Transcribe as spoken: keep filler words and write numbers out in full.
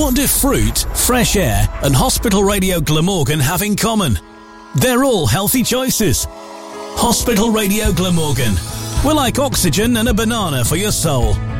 What do fruit, fresh air and Hospital Radio Glamorgan have in common? They're all healthy choices. Hospital Radio Glamorgan. We're like oxygen and a banana for your soul.